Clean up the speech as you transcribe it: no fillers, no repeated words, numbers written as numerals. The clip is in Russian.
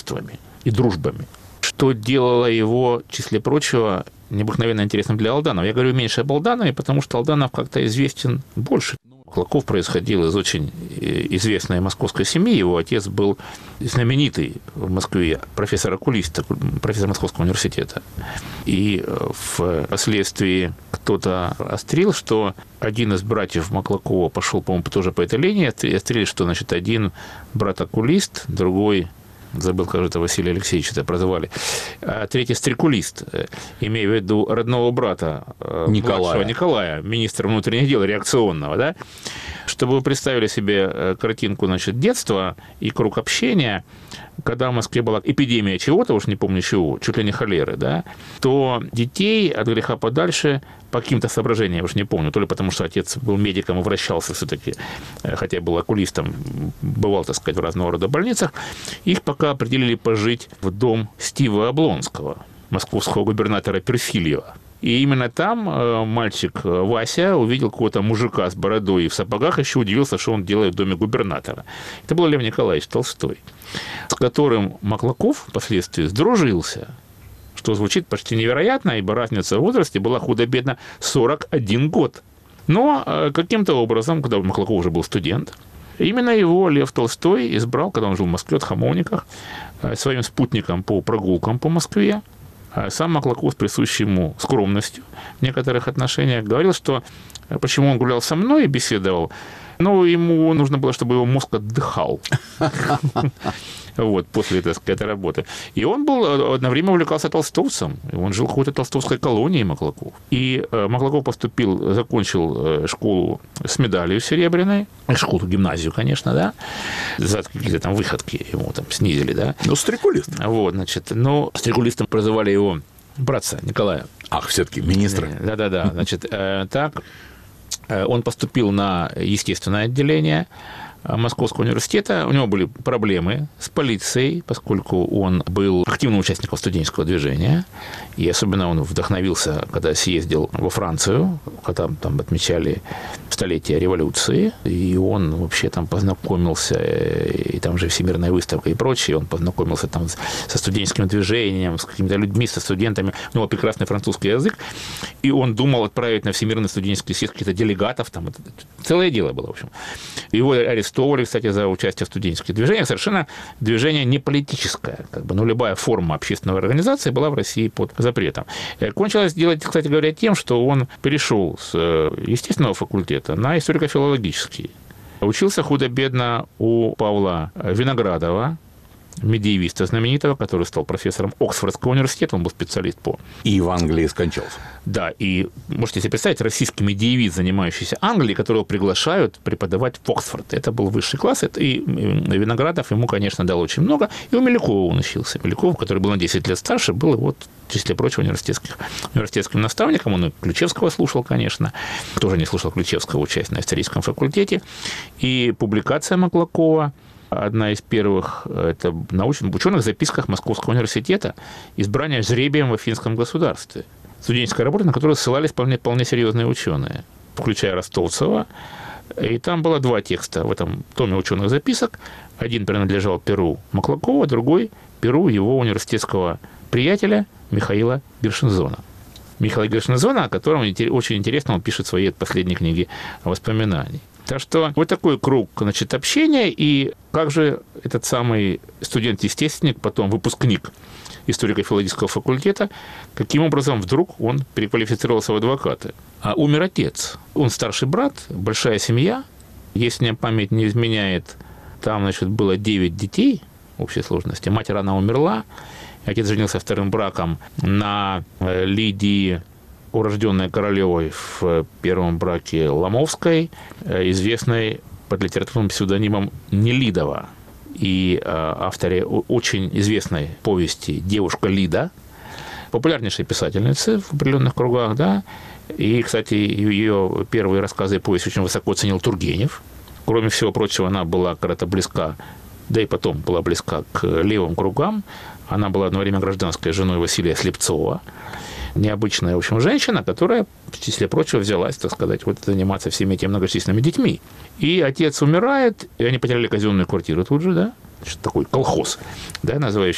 знакомствами и дружбами, что делало его, в числе прочего, необыкновенно интересным для Алданова. Я говорю меньше об Алданове, потому что Алданов как-то известен больше. Маклаков происходил из очень известной московской семьи. Его отец был знаменитый в Москве профессор-окулист, профессор Московского университета. И впоследствии кто-то острил, что один из братьев Маклакова пошел, по-моему, тоже по этой линии, острили, что, значит, один брат-окулист, другой... Забыл, как же это Василий Алексеевич это прозвали. А третий стрекулист, имея в виду родного брата Николая, министра внутренних дел, реакционного, да? Чтобы вы представили себе картинку, значит, детства и круг общения, когда в Москве была эпидемия чего-то, уж не помню чего, чуть ли не холеры, да, то детей от греха подальше по каким-то соображениям, уж не помню, то ли потому, что отец был медиком и вращался все-таки, хотя был окулистом, бывал, так сказать, в разного рода больницах, их пока определили пожить в дом Стива Облонского, московского губернатора Перфильева. И именно там мальчик Вася увидел какого-то мужика с бородой и в сапогах, еще удивился, что он делает в доме губернатора. Это был Лев Николаевич Толстой, с которым Маклаков впоследствии сдружился, что звучит почти невероятно, ибо разница в возрасте была худо-бедно 41 год. Но каким-то образом, когда Маклаков уже был студент, именно его Лев Толстой избрал, когда он жил в Москве, от Хамовниках, своим спутником по прогулкам по Москве. Сам Маклаков с присущей ему скромностью в некоторых отношениях говорил, что почему он гулял со мной и беседовал, но ему нужно было, чтобы его мозг отдыхал вот, после, так сказать, работы. И он был, одно время увлекался толстовцем, он жил в какой-то толстовской колонии, Маклаков. И Маклаков закончил школу с медалью серебряной, школу, гимназию, конечно, да, за какие-то там выходки ему там снизили, да. Ну, стрекулист. Вот, значит, но стрекулистом прозывали его братца Николая. Ах, все-таки министра. Да-да-да, значит, так, он поступил на естественное отделение Московского университета. У него были проблемы с полицией, поскольку он был активным участником студенческого движения. И особенно он вдохновился, когда съездил во Францию, когда там отмечали столетие революции. И он вообще там познакомился, и там же Всемирная выставка и прочее. Он познакомился там со студенческим движением, с какими-то людьми, со студентами. У него прекрасный французский язык. И он думал отправить на Всемирный студенческий съезд каких-то делегатов. Там. Это целое дело было, в общем. Его арестовали, кстати, за участие в студенческих движениях. Совершенно движение не политическое. Но любая форма общественной организации была в России под запретом. Кончилось дело, кстати говоря, тем, что он перешел с естественного факультета на историко-филологический. Учился худо-бедно у Павла Виноградова, медиевиста знаменитого, который стал профессором Оксфордского университета, он был специалист по... И в Англии скончался. Да, и можете себе представить, российский медиевист, занимающийся Англией, которого приглашают преподавать в Оксфорд. Это был высший класс, и Виноградов ему, конечно, дал очень много, и у Милюкова он учился. Милюков, который был на 10 лет старше, был вот, в числе прочего, университетским наставником, он и Ключевского слушал, конечно, кто же не слушал Ключевского, учась на историческом факультете, и публикация Маклакова, одна из первых, это в ученых записках Московского университета «Избрание жребием в Афинском государстве». Студенческая работа, на которую ссылались вполне серьезные ученые, включая Ростовцева. И там было два текста в этом томе ученых записок. Один принадлежал перу Маклакова, другой – перу его университетского приятеля Михаила Гершензона. Михаила Гершензона, о котором очень интересно он пишет в своей последней книге воспоминаний. Так что вот такой круг, значит, общения, и как же этот самый студент-естественник, потом выпускник историко-филологического факультета, каким образом вдруг он переквалифицировался в адвокаты. А умер отец. Он старший брат, большая семья, если мне память не изменяет, там, значит, было 9 детей в общей сложности. Мать рано умерла, отец женился вторым браком на Лидии, урожденная Королевой в первом браке Ломовской, известной под литературным псевдонимом Нелидова, и авторе очень известной повести «Девушка Лида», популярнейшей писательницы в определенных кругах, да, и, кстати, ее первые рассказы и повесть очень высоко ценил Тургенев. Кроме всего прочего, она была когда-то близка, да и потом была близка к левым кругам. Она была одно время гражданской женой Василия Слепцова. Необычная, в общем, женщина, которая, в числе прочего, взялась, так сказать, вот заниматься всеми этими многочисленными детьми. И отец умирает, и они потеряли казенную квартиру тут же, да, такой колхоз, да, называющий